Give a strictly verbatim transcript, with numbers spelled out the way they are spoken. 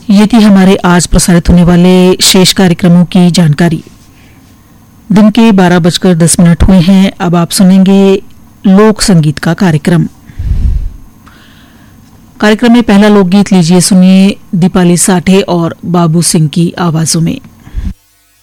ये थी हमारे आज प्रसारित होने वाले शेष कार्यक्रमों की जानकारी। दिन के बारह बजकर दस मिनट हुए हैं। अब आप सुनेंगे लोक संगीत का कार्यक्रम। कार्यक्रम में पहला लोकगीत लीजिए, सुनिए दीपाली साठे और बाबू सिंह की आवाजों में।